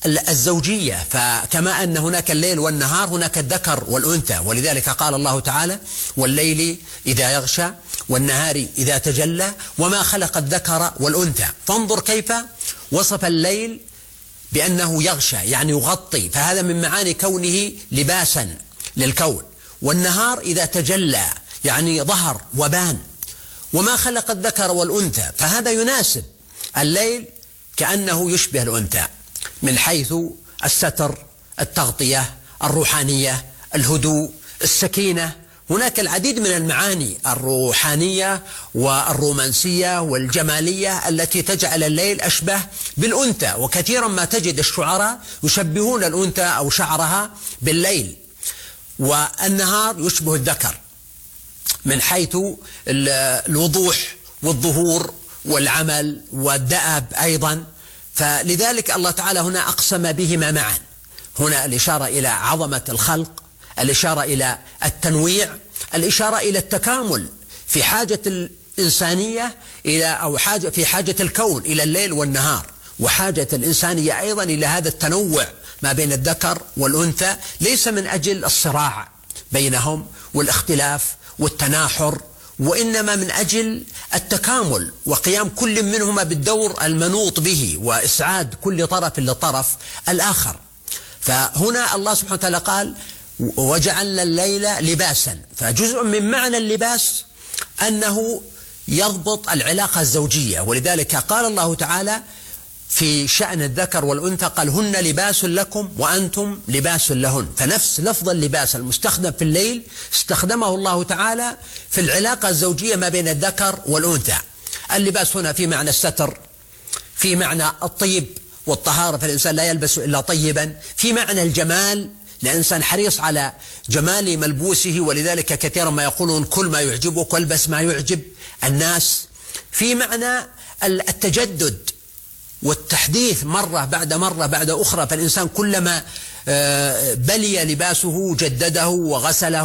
الزوجية، فكما أن هناك الليل والنهار هناك الذكر والأنثى، ولذلك قال الله تعالى: والليل إذا يغشى والنهار إذا تجلى وما خلق الذكر والأنثى. فانظر كيف وصف الليل بأنه يغشى يعني يغطي، فهذا من معاني كونه لباسا للكون. والنهار إذا تجلى يعني ظهر وبان. وما خلق الذكر والأنثى، فهذا يناسب الليل كأنه يشبه الأنثى من حيث الستر، التغطية، الروحانية، الهدوء، السكينة. هناك العديد من المعاني الروحانية والرومانسية والجمالية التي تجعل الليل أشبه بالأنثى، وكثيرا ما تجد الشعراء يشبهون الأنثى أو شعرها بالليل. والنهار يشبه الذكر من حيث الوضوح والظهور والعمل والدأب أيضا. فلذلك الله تعالى هنا أقسم بهما معا. هنا الإشارة إلى عظمة الخلق، الإشارة إلى التنويع، الإشارة إلى التكامل في حاجة الإنسانية أو في حاجة الكون إلى الليل والنهار، وحاجة الإنسانية أيضا إلى هذا التنوع ما بين الذكر والأنثى، ليس من أجل الصراع بينهم والاختلاف والتناحر، وإنما من أجل التكامل وقيام كل منهما بالدور المنوط به وإسعاد كل طرف للطرف الآخر. فهنا الله سبحانه وتعالى قال: وجعلنا الليل لباسا. فجزء من معنى اللباس أنه يضبط العلاقة الزوجية، ولذلك قال الله تعالى في شأن الذكر والأنثى: قال: هن لباس لكم وأنتم لباس لهن. فنفس لفظ اللباس المستخدم في الليل استخدمه الله تعالى في العلاقة الزوجية ما بين الذكر والأنثى. اللباس هنا في معنى الستر، في معنى الطيب والطهارة، فالإنسان لا يلبس إلا طيبا، في معنى الجمال، الإنسان حريص على جمال ملبوسه، ولذلك كثيرا ما يقولون: كل ما يعجبك والبس ما يعجب الناس. في معنى التجدد والتحديث مرة بعد مرة بعد أخرى، فالإنسان كلما بلي لباسه جدده وغسله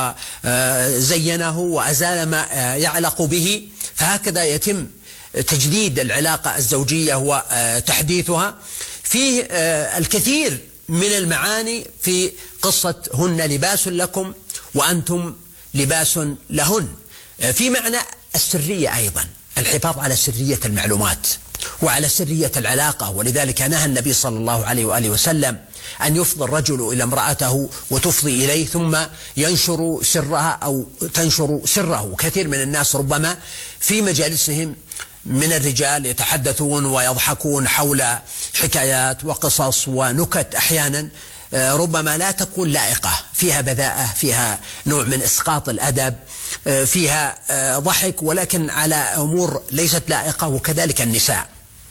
وزينه وأزال ما يعلق به، فهكذا يتم تجديد العلاقة الزوجية وتحديثها. فيه الكثير من المعاني في قصة هن لباس لكم وأنتم لباس لهن. في معنى السرية أيضا، الحفاظ على سرية المعلومات وعلى سرية العلاقة، ولذلك نهى النبي صلى الله عليه وآله وسلم أن يفضي الرجل إلى امرأته وتفضي إليه ثم ينشر سرها أو تنشر سره. كثير من الناس ربما في مجالسهم من الرجال يتحدثون ويضحكون حول حكايات وقصص ونكت أحيانا ربما لا تكون لائقة، فيها بذاءة، فيها نوع من إسقاط الأدب، فيها ضحك، ولكن على أمور ليست لائقة. وكذلك النساء،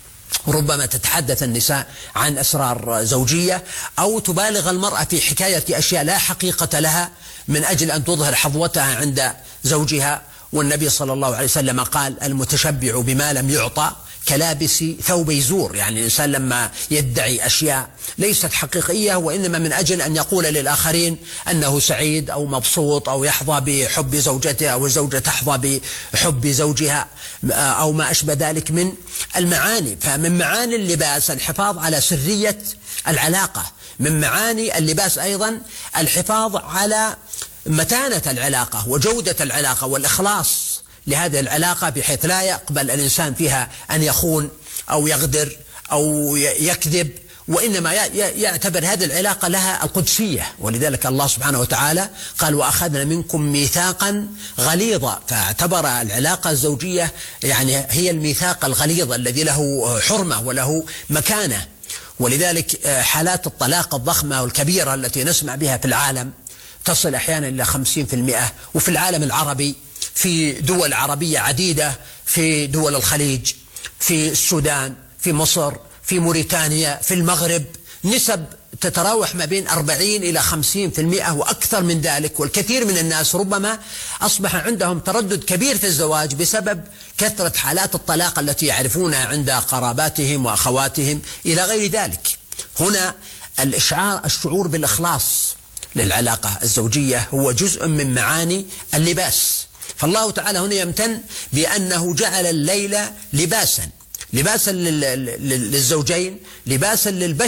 ربما تتحدث النساء عن أسرار زوجية أو تبالغ المرأة في حكاية أشياء لا حقيقة لها من أجل أن تظهر حظوتها عند زوجها. والنبي صلى الله عليه وسلم قال: المتشبع بما لم يعطى كلابس ثوبي زور. يعني الإنسان لما يدعي أشياء ليست حقيقية وإنما من أجل أن يقول للآخرين أنه سعيد أو مبسوط أو يحظى بحب زوجته أو الزوجة تحظى بحب زوجها أو ما أشبه ذلك من المعاني. فمن معاني اللباس الحفاظ على سرية العلاقة. من معاني اللباس أيضا الحفاظ على متانة العلاقة وجودة العلاقة والإخلاص لهذه العلاقة، بحيث لا يقبل الإنسان فيها أن يخون أو يغدر أو يكذب، وإنما يعتبر هذه العلاقة لها القدسية. ولذلك الله سبحانه وتعالى قال: وأخذنا منكم ميثاقا غليظا. فاعتبر العلاقة الزوجية يعني هي الميثاق الغليظ الذي له حرمة وله مكانة. ولذلك حالات الطلاق الضخمة والكبيرة التي نسمع بها في العالم تصل أحيانا إلى 50%، وفي العالم العربي في دول عربية عديدة، في دول الخليج، في السودان، في مصر، في موريتانيا، في المغرب، نسب تتراوح ما بين 40 إلى 50% وأكثر من ذلك. والكثير من الناس ربما أصبح عندهم تردد كبير في الزواج بسبب كثرة حالات الطلاق التي يعرفونها عند قراباتهم وأخواتهم إلى غير ذلك. هنا الشعور بالإخلاص للعلاقة الزوجية هو جزء من معاني اللباس. فالله تعالى هنا يمتن بأنه جعل الليل لباسا للزوجين، لباسا للبشر.